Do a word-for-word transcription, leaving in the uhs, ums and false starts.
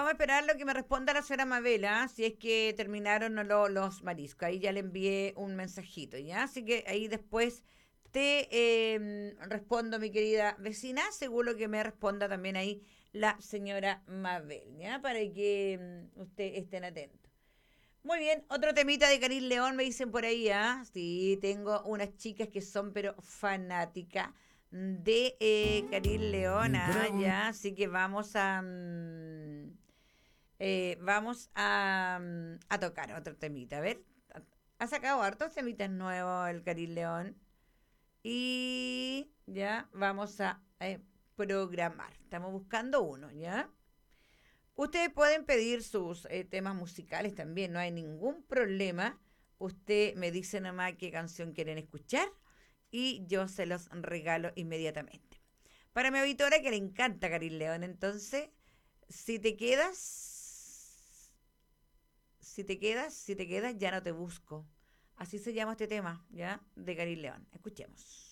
vamos a esperar lo que me responda la señora Mabela, si es que terminaron o no los mariscos. Ahí ya le envié un mensajito, ¿ya? Así que ahí después te eh, respondo, mi querida vecina, seguro que me responda también ahí la señora Mabel, ¿ya? Para que mm, usted estén atentos. Muy bien, otro temita de Karim León me dicen por ahí, ¿ah? Sí, tengo unas chicas que son pero fanáticas de eh, Karim León, Mi ah, pregunta. ya, así que vamos a mm, eh, vamos a, mm, a tocar otro temita. A ver, ha sacado hartos temitas nuevos el Karim León y ya vamos a eh, programar. Estamos buscando uno, ¿ya? Ustedes pueden pedir sus eh, temas musicales también, no hay ningún problema. Usted me dice nomás qué canción quieren escuchar y yo se los regalo inmediatamente. Para mi auditora que le encanta Karim León, entonces, si te quedas, si te quedas, si te quedas, ya no te busco. Así se llama este tema, ¿ya? De Karim León. Escuchemos.